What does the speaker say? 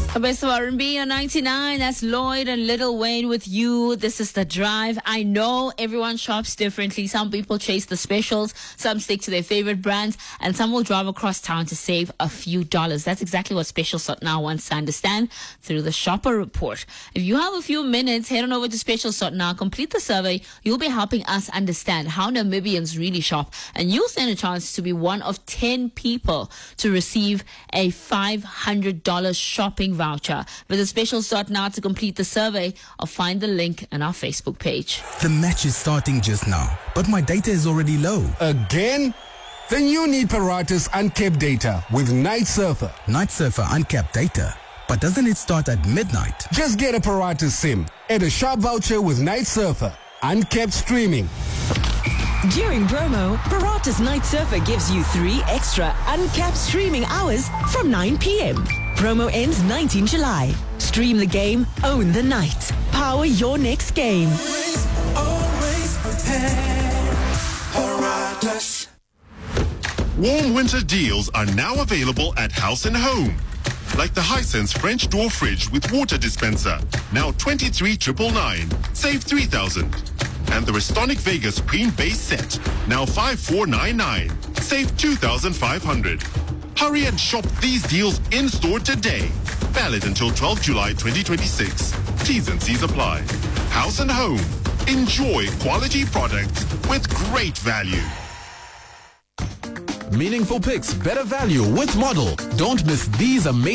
Best of R&B on 99. That's Lloyd and Lil Wayne with you. This is The Drive. I know everyone shops differently. Some people chase the specials, some stick to their favorite brands, and some will drive across town to save a few dollars. That's exactly what Special Sort Now wants to understand through the Shopper Report. If you have a few minutes, head on over to Special Sort Now, complete the survey. You'll be helping us understand how Namibians really shop, and you'll stand a chance to be one of 10 people to receive a $500 shopping voucher. Visit Special Sort Now to complete the survey or find the link on our Facebook page. The match is starting just now, but my data is already low. Again? Then you need Paratus Uncapped Data with Night Surfer. Night Surfer Uncapped Data? But doesn't it start at midnight? Just get a Paratus SIM. Add a sharp voucher with Night Surfer. Uncapped streaming. During promo, Paratus Night Surfer gives you 3 extra uncapped streaming hours from 9 p.m. Promo ends 19 July. Stream the game, own the night. Power your next game. Always prepare. Paratus. Warm winter deals are now available at House & Home. Like the Hisense French door fridge with water dispenser, now 23,999, save 3,000. And the Restonic Vegas cream base set, now 5,499, save 2,500. Hurry and shop these deals in-store today. Valid until 12 July 2026. T's and C's apply. House & Home. Enjoy quality products with great value. Meaningful picks, better value with Model. Don't miss these amazing